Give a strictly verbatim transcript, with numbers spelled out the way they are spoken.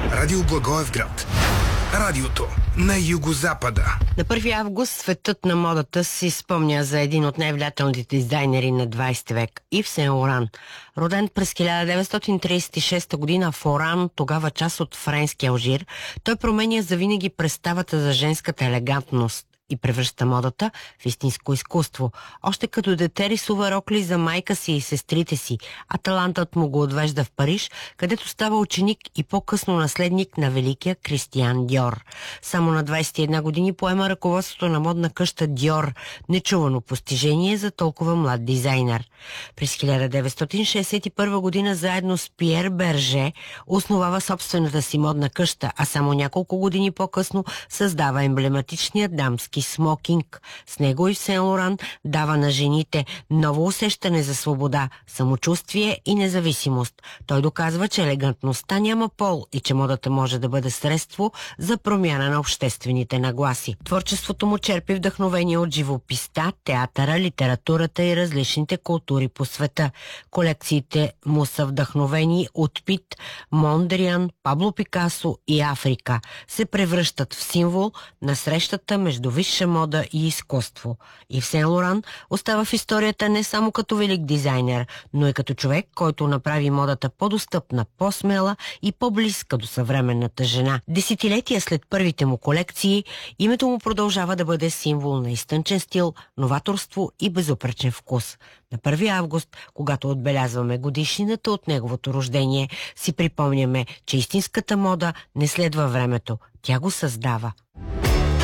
Радио Благоевград. Радиото на югозапада. На първи август светът на модата си спомня за един от най-влиятелните дизайнери на двайсети век – Ив Сен Лоран. Роден през хиляда деветстотин трийсет и шеста година в Оран, тогава част от френски Алжир, той променя завинаги представата за женската елегантност и превръща модата в истинско изкуство. Още като дете рисува рокли за майка си и сестрите си, а талантът му го отвежда в Париж, където става ученик и по-късно наследник на великия Кристиан Диор. Само на двайсет и една години поема ръководството на модна къща Диор, нечувано постижение за толкова млад дизайнер. През хиляда деветстотин шейсет и първа година заедно с Пиер Берже основава собствената си модна къща, а само няколко години по-късно създава емблематичния дамски смокинг. С него Ив Сен Лоран дава на жените ново усещане за свобода, самочувствие и независимост. Той доказва, че елегантността няма пол и че модата може да бъде средство за промяна на обществените нагласи. Творчеството му черпи вдъхновение от живописта, театъра, литературата и различните култури по света. Колекциите му са вдъхновени от Пит, Мондриан, Пабло Пикасо и Африка. Се превръщат в символ на срещата между висша мода и изкуство. Ив Сен Лоран остава в историята не само като велик дизайнер, но и като човек, който направи модата по-достъпна, по-смела и по-близка до съвременната жена. Десетилетия след първите му колекции, името му продължава да бъде символ на изтънчен стил, новаторство и безупречен вкус. На първи август, когато отбелязваме годишнината от неговото рождение, си припомняме, че истинската мода не следва времето, тя го създава.